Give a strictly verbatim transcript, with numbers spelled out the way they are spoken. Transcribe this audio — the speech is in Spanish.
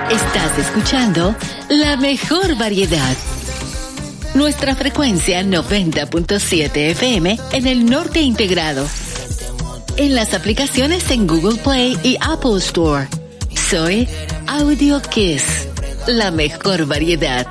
Estás escuchando la mejor variedad. Nuestra frecuencia noventa punto siete F M en el norte integrado. En las aplicaciones en Google Play y Apple Store. Soy Audio Kiss, la mejor variedad.